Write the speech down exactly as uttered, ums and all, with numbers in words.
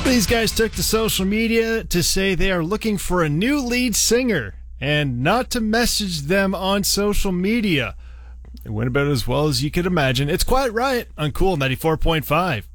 These guys took to social media to say they are looking for a new lead singer and not to message them on social media. It went about as well as you could imagine. It's Quiet Riot on Cool ninety-four point five.